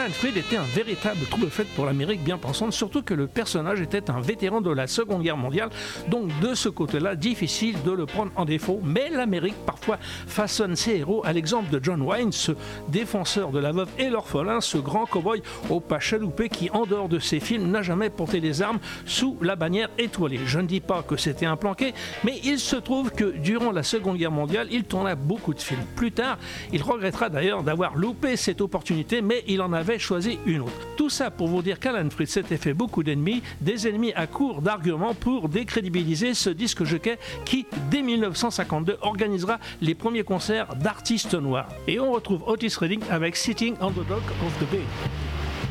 Alan Freed était un véritable trouble-fête pour l'Amérique bien pensante, surtout que le personnage était un vétéran de la Seconde Guerre mondiale, donc de ce côté-là, difficile de le prendre en défaut. Mais l'Amérique parfois façonne ses héros, à l'exemple de John Wayne, ce défenseur de la veuve et l'orphelin, ce grand cow-boy au pas chaloupé qui, en dehors de ses films, n'a jamais porté des armes sous la bannière étoilée. Je ne dis pas que c'était un planqué, mais il se trouve que durant la Seconde Guerre mondiale, il tourna beaucoup de films. Plus tard, il regrettera d'ailleurs d'avoir loupé cette opportunité, mais il en avait choisi une autre. Tout ça pour vous dire qu'Alan Freed s'était fait beaucoup d'ennemis, des ennemis à court d'arguments pour décrédibiliser ce disque jockey qui, dès 1952, organisera les premiers concerts d'artistes noirs. Et on retrouve Otis Redding avec Sitting on the Dock of the Bay.